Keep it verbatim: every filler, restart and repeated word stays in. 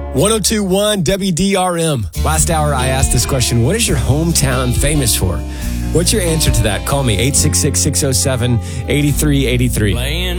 ten twenty-one W D R M. Last hour, I asked this question. What is your hometown famous for? What's your answer to that? Call me, eight six six, six oh seven, eight three eight three.